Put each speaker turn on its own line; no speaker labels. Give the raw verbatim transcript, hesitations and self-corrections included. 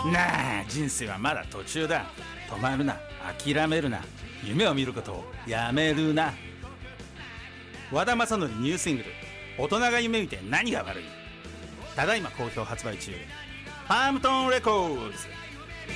なあ、人生はまだ途中だ。止まるな、諦めるな、夢を見ることをやめるな。和田正則ニューシングル「大人が夢見て何が悪い」ただいま好評発売中。パームトーンレコーズ。